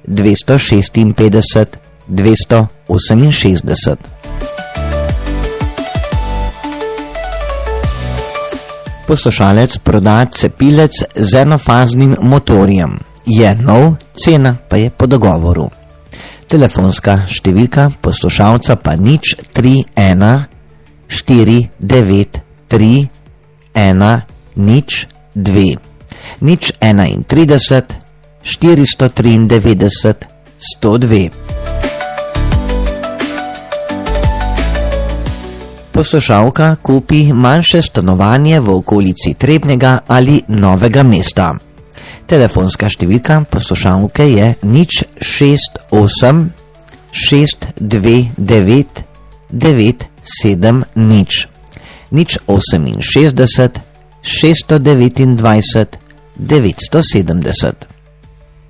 256 268. Poslušalec proda cepilec z enofaznim motorjem. Je nov, cena pa je po dogovoru. Telefonska številka poslušalca pa 031 493 102 031 493 102. Poslušalka kupi manjše stanovanje v okolici Trebnjega ali Novega mesta. Telefonska številka poslušalke je 068 629 970 068 629 970.